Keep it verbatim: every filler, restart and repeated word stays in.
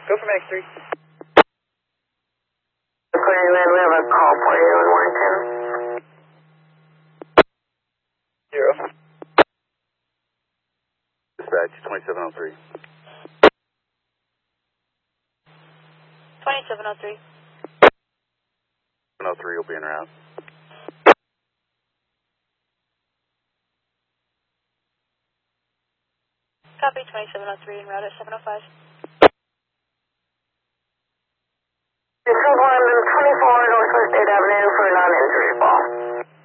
Go from X three. Clearing, we have a call for you in Warrington. Zero. Dispatch, twenty-seven oh three. twenty-seven oh three. seven oh three will be en route. Copy, twenty-seven oh three en route at seven oh five. Conform twenty-four Northwest eighth Avenue for non-injury call.